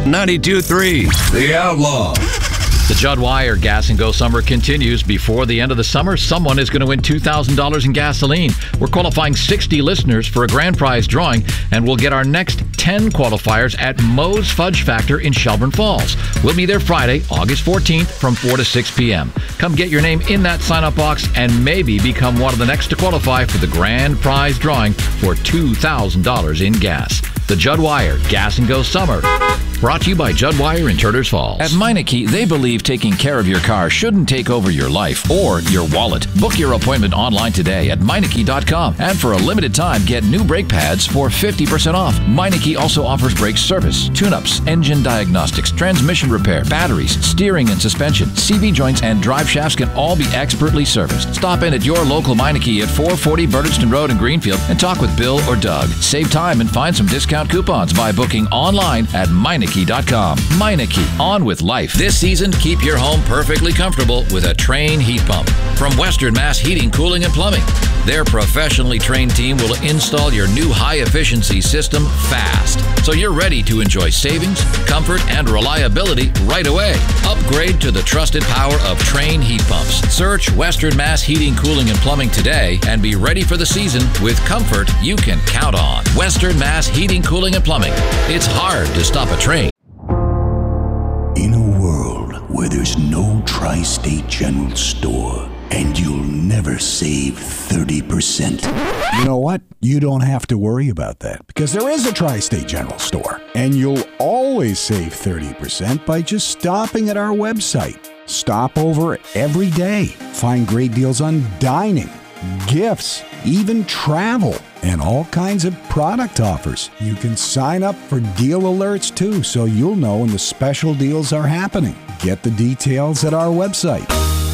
92.3 The Outlaw. The Judd Wire Gas and Go Summer continues. Before the end of the summer, someone is going to win $2,000 in gasoline. We're qualifying 60 listeners for a grand prize drawing, and we'll get our next 10 qualifiers at Moe's Fudge Factor in Shelburne Falls. We'll be there Friday, August 14th from 4 to 6 p.m. Come get your name in that sign-up box and maybe become one of the next to qualify for the grand prize drawing for $2,000 in gas. The Judd Wire Gas and Go Summer. Brought to you by Judd Wire in Turters Falls. At Meineke, they believe taking care of your car shouldn't take over your life or your wallet. Book your appointment online today at Meineke.com. And for a limited time, get new brake pads for 50% off. Meineke also offers brake service, tune-ups, engine diagnostics, transmission repair, batteries, steering and suspension, CV joints, and drive shafts can all be expertly serviced. Stop in at your local Meineke at 440 Burtonston Road in Greenfield and talk with Bill or Doug. Save time and find some discount coupons by booking online at Meineke.com. Meineke, on with life. This season, keep your home perfectly comfortable with a Trane heat pump. From Western Mass Heating, Cooling, and Plumbing. Their professionally trained team will install your new high-efficiency system fast, so you're ready to enjoy savings, comfort, and reliability right away. Upgrade to the trusted power of Trane heat pumps. Search Western Mass Heating, Cooling, and Plumbing today and be ready for the season with comfort you can count on. Western Mass Heating, Cooling, and Plumbing. It's hard to stop a train. In a world where there's no Tri-State General store and you'll never save 30%. You know what? You don't have to worry about that because there is a Tri-State General store. And you'll always save 30% by just stopping at our website. Stop over every day. Find great deals on dining, gifts, even travel, and all kinds of product offers. You can sign up for deal alerts too, so you'll know when the special deals are happening. Get the details at our website.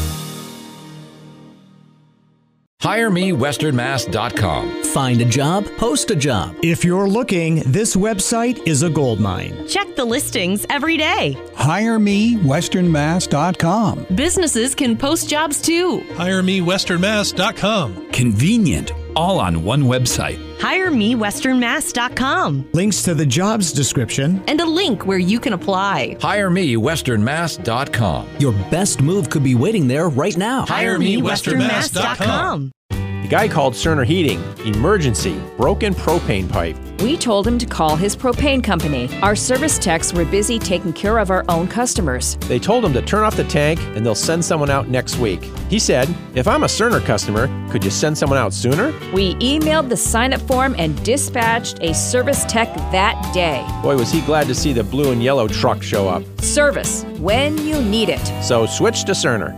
HireMeWesternMass.com. Find a job, post a job. If you're looking, this website is a goldmine. Check the listings every day. HireMeWesternMass.com. Businesses can post jobs too. HireMeWesternMass.com. Convenient, all on one website. HireMeWesternMass.com. Links to the jobs description. And a link where you can apply. HireMeWesternMass.com. Your best move could be waiting there right now. HireMeWesternMass.com. The guy called Cerner Heating. Emergency. Broken propane pipe. We told him to call his propane company. Our service techs were busy taking care of our own customers. They told him to turn off the tank and they'll send someone out next week. He said, if I'm a Cerner customer, could you send someone out sooner? We emailed the sign-up form and dispatched a service tech that day. Boy, was he glad to see the blue and yellow truck show up. Service, when you need it. So switch to Cerner.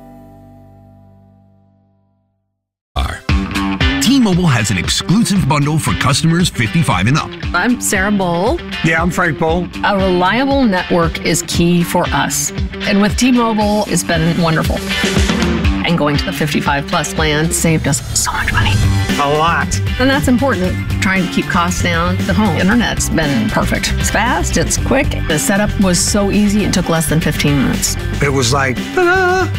T-Mobile has an exclusive bundle for customers 55 and up. I'm Sarah Bowl. Yeah, I'm Frank Bowl. A reliable network is key for us. And with T-Mobile, it's been wonderful. And going to the 55 plus plan saved us so much money. A lot. And that's important. Trying to keep costs down. The home internet's been perfect. It's fast, it's quick. The setup was so easy, it took less than 15 minutes. It was like, ta-da!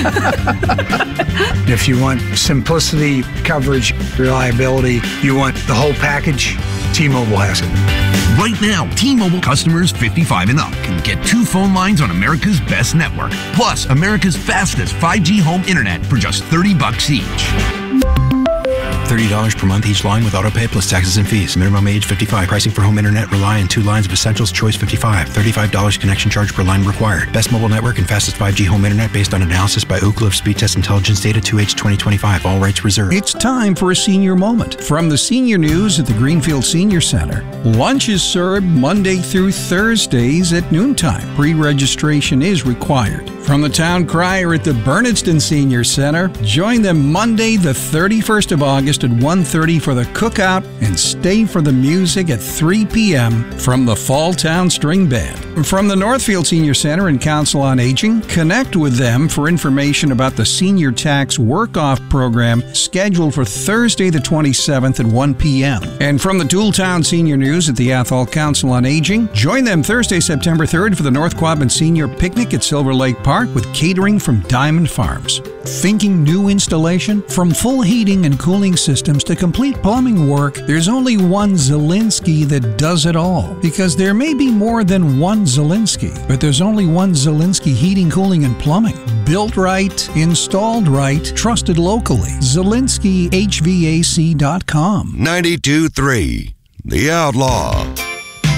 If you want simplicity, coverage, reliability, you want the whole package, T-Mobile has it. Right now, T-Mobile customers 55 and up can get 2 phone lines on America's best network, plus America's fastest 5G home internet for just $30 each. $30 per month each line with autopay plus taxes and fees. Minimum age 55. Pricing for home internet rely on 2 lines of Essentials Choice 55. $35 connection charge per line required. Best mobile network and fastest 5G home internet based on analysis by Ookla of Speed Test Intelligence Data 2H 2025. All rights reserved. It's time for a senior moment. From the senior news at the Greenfield Senior Center, lunch is served Monday through Thursdays at noontime. Pre-registration is required. From the town crier at the Bernardston Senior Center, join them Monday the 31st of August at 1:30 for the cookout and stay for the music at 3 p.m. from the Falltown String Band. From the Northfield Senior Center and Council on Aging, connect with them for information about the Senior Tax Work-Off program scheduled for Thursday the 27th at 1 p.m. And from the Tooltown Senior News at the Athol Council on Aging, join them Thursday, September 3rd for the North Quabbin Senior Picnic at Silver Lake Park Start with catering from Diamond Farms. Thinking new installation? From full heating and cooling systems to complete plumbing work, there's only one Zielinski that does it all. Because there may be more than one Zielinski, but there's only one Zielinski heating, cooling, and plumbing. Built right, installed right, trusted locally. ZielinskiHVAC.com. 92.3 The Outlaw.